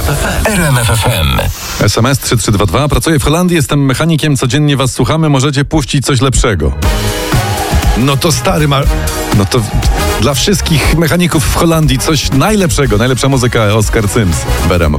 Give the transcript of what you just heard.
RMF FM. SMS 3322. Pracuję w Holandii, jestem mechanikiem, codziennie was słuchamy, możecie puścić coś lepszego. No to stary No to dla wszystkich mechaników w Holandii coś najlepszego, najlepsza muzyka, Oskar Sims. Beremo.